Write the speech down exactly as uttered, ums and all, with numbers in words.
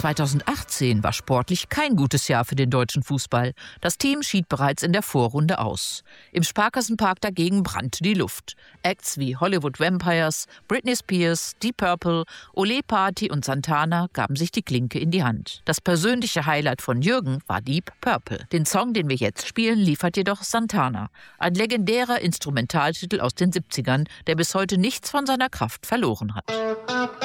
zweitausendachtzehn war sportlich kein gutes Jahr für den deutschen Fußball. Das Team schied bereits in der Vorrunde aus. Im Sparkassenpark dagegen brannte die Luft. Acts wie Hollywood Vampires, Britney Spears, Deep Purple, Ole Party und Santana gaben sich die Klinke in die Hand. Das persönliche Highlight von Jürgen war Deep Purple. Den Song, den wir jetzt spielen, liefert jedoch Santana. Ein legendärer Instrumentaltitel aus den siebzigern, der bis heute nichts von seiner Kraft verloren hat.